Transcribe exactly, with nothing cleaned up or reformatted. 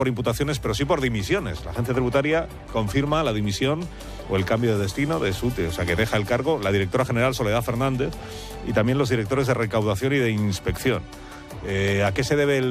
por imputaciones, pero sí por dimisiones. La agencia tributaria confirma la dimisión o el cambio de destino de su, o sea, que deja el cargo la directora general Soledad Fernández y también los directores de recaudación y de inspección. Eh, ¿A qué se debe el